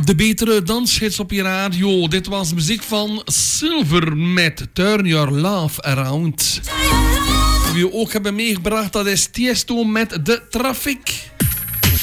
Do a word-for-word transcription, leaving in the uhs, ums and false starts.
De betere dansgids op je radio. Dit was muziek van Silver met Turn Your Love Around. Wie we ook hebben meegebracht, dat is Tiesto met De Traffic.